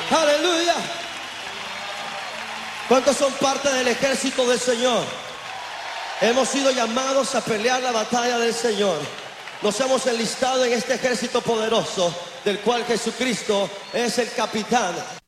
Aleluya. ¿Cuántos son parte del ejército del Señor? Hemos sido llamados a pelear la batalla del Señor. Nos hemos enlistado en este ejército poderoso del cual Jesucristo es el capitán.